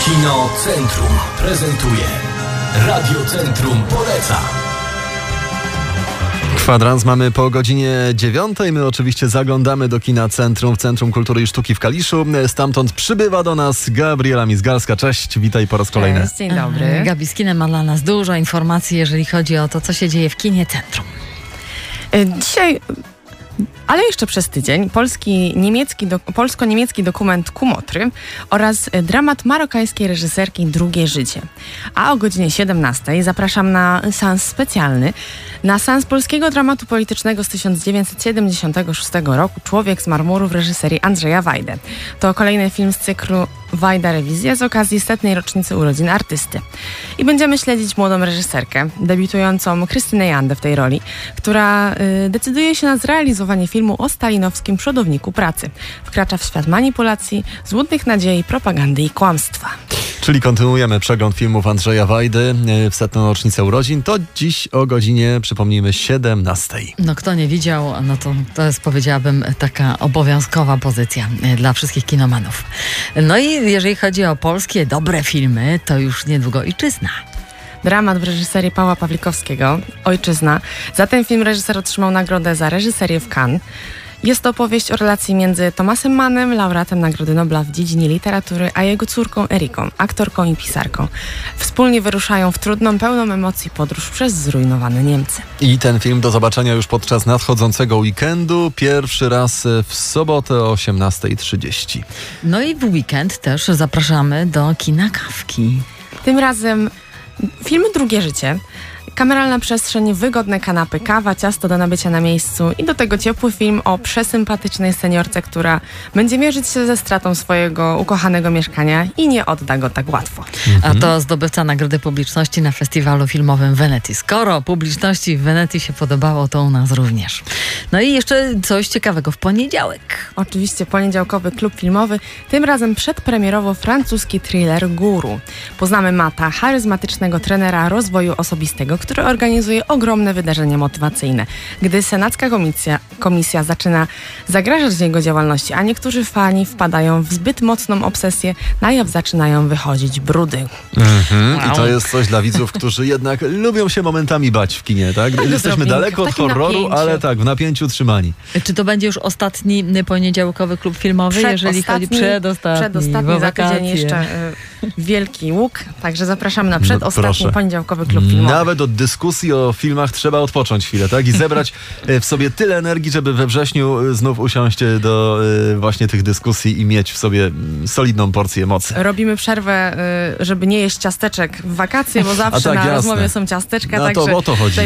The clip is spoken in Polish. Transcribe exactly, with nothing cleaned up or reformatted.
Kino Centrum prezentuje. Radio Centrum poleca. Kwadrans mamy po godzinie dziewiątej. My oczywiście zaglądamy do Kina Centrum w Centrum Kultury i Sztuki w Kaliszu. Stamtąd przybywa do nas Gabriela Mizgalska. Cześć, witaj po raz kolejny. Cześć, dzień dobry. Gabi z kinem ma dla nas dużo informacji, jeżeli chodzi o to, co się dzieje w Kinie Centrum. Dzisiaj, ale jeszcze przez tydzień, polski, niemiecki do, polsko-niemiecki dokument Kumotry oraz dramat marokańskiej reżyserki Drugie życie. A o godzinie siedemnastej zapraszam na seans specjalny, na seans polskiego dramatu politycznego z tysiąc dziewięćset siedemdziesiątego szóstego roku Człowiek z marmuru w reżyserii Andrzeja Wajdy. To kolejny film z cyklu Wajda Rewizja z okazji setnej rocznicy urodzin artysty. I będziemy śledzić młodą reżyserkę, debiutującą Krystynę Jandę w tej roli, która y, decyduje się na zrealizowanie filmu o stalinowskim przodowniku pracy. Wkracza w świat manipulacji, złudnych nadziei, propagandy i kłamstwa. Czyli kontynuujemy przegląd filmów Andrzeja Wajdy w setną rocznicę urodzin. To dziś o godzinie, przypomnijmy, siedemnastej. No kto nie widział, no to to jest, powiedziałabym, taka obowiązkowa pozycja dla wszystkich kinomanów. No i jeżeli chodzi o polskie dobre filmy, to już niedługo Ojczyzna. Dramat w reżyserii Pawła Pawlikowskiego, Ojczyzna. Za ten film reżyser otrzymał nagrodę za reżyserię w Cannes. Jest to opowieść o relacji między Thomasem Mannem, laureatem Nagrody Nobla w dziedzinie literatury, a jego córką Eriką, aktorką i pisarką. Wspólnie wyruszają w trudną, pełną emocji podróż przez zrujnowane Niemcy. I ten film do zobaczenia już podczas nadchodzącego weekendu. Pierwszy raz w sobotę o osiemnasta trzydzieści. No i w weekend też zapraszamy do kina Kawki. Tym razem film Drugie życie. Kameralna przestrzeń, wygodne kanapy, kawa, ciasto do nabycia na miejscu i do tego ciepły film o przesympatycznej seniorce, która będzie mierzyć się ze stratą swojego ukochanego mieszkania i nie odda go tak łatwo. A to zdobywca Nagrody Publiczności na festiwalu filmowym w Wenecji. Skoro publiczności w Wenecji się podobało, to u nas również. No i jeszcze coś ciekawego w poniedziałek. Oczywiście poniedziałkowy klub filmowy, tym razem przedpremierowo francuski thriller Guru. Poznamy Mata, charyzmatycznego trenera rozwoju osobistego, który organizuje ogromne wydarzenia motywacyjne. Gdy senacka komisja, komisja zaczyna zagrażać jego działalności, a niektórzy fani wpadają w zbyt mocną obsesję, na jaw zaczynają wychodzić brudy. Mhm. Wow. I to jest coś dla widzów, którzy jednak lubią się momentami bać w kinie, tak? tak Jesteśmy daleko od horroru, napięciu. Ale tak, w napięciu trzymani. Czy to będzie już ostatni poniedziałkowy klub filmowy, jeżeli chodzi przedostatni? Przedostatni, za tydzień jeszcze y, Wielki Łuk, także zapraszamy na przedostatni no, poniedziałkowy klub filmowy. Nawet od dyskusji o filmach trzeba odpocząć chwilę, tak? I zebrać w sobie tyle energii, żeby we wrześniu znów usiąść do właśnie tych dyskusji i mieć w sobie solidną porcję mocy. Robimy przerwę, żeby nie jeść ciasteczek w wakacje, bo zawsze tak, na jasne. rozmowie są ciasteczka. No także to o to chodzi.